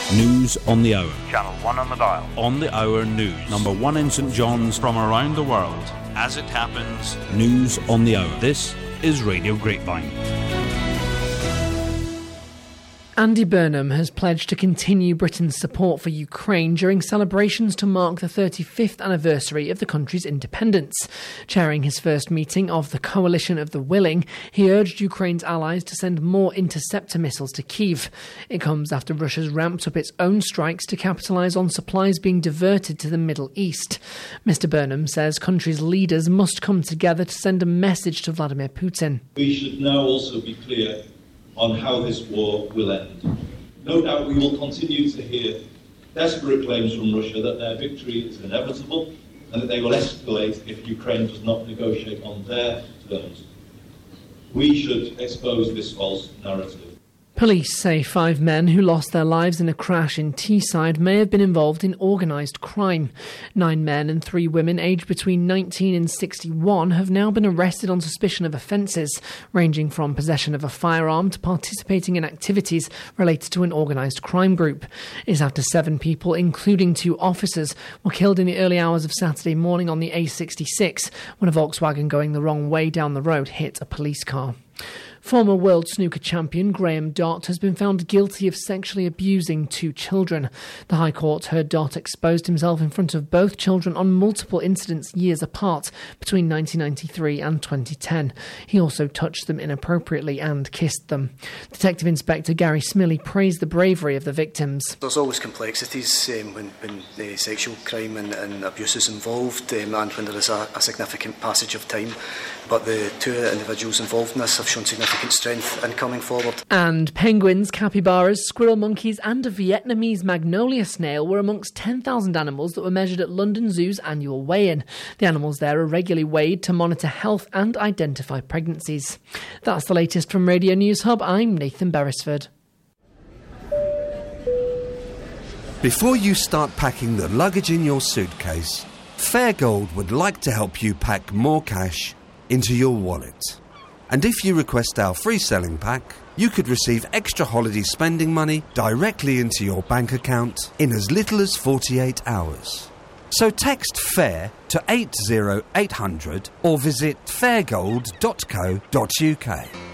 News on the hour. Channel 1 on the dial. On the hour news. Number 1 in St John's. From around the world. As it happens. News on the hour. This is Radio Grapevine. Andy Burnham has pledged to continue Britain's support for Ukraine during celebrations to mark the 35th anniversary of the country's independence. Chairing his first meeting of the Coalition of the Willing, he urged Ukraine's allies to send more interceptor missiles to Kyiv. It comes after Russia's ramped up its own strikes to capitalise on supplies being diverted to the Middle East. Mr Burnham says countries' leaders must come together to send a message to Vladimir Putin. We should now also be clear on how this war will end. No doubt we will continue to hear desperate claims from Russia that their victory is inevitable and that they will escalate if Ukraine does not negotiate on their terms. We should expose this false narrative. Police say 5 men who lost their lives in a crash in Teesside may have been involved in organised crime. 9 men and 3 women aged between 19 and 61 have now been arrested on suspicion of offences, ranging from possession of a firearm to participating in activities related to an organised crime group. It's after 7 people, including 2 officers, were killed in the early hours of Saturday morning on the A66 when a Volkswagen going the wrong way down the road hit a police car. Former world snooker champion Graham Dott has been found guilty of sexually abusing 2 children. The High Court heard Dott exposed himself in front of both children on multiple incidents years apart between 1993 and 2010. He also touched them inappropriately and kissed them. Detective Inspector Gary Smillie praised the bravery of the victims. There's always complexities when the sexual crime and abuse is involved, and when there is a significant passage of time. But the 2 individuals involved in this have shown significant strength in coming forward. And penguins, capybaras, squirrel monkeys and a Vietnamese magnolia snail were amongst 10,000 animals that were measured at London Zoo's annual weigh-in. The animals there are regularly weighed to monitor health and identify pregnancies. That's the latest from Radio News Hub. I'm Nathan Beresford. Before you start packing the luggage in your suitcase, Fairgold would like to help you pack more cash into your wallet. And if you request our free selling pack, you could receive extra holiday spending money directly into your bank account in as little as 48 hours. So text FAIR to 80800 or visit fairgold.co.uk.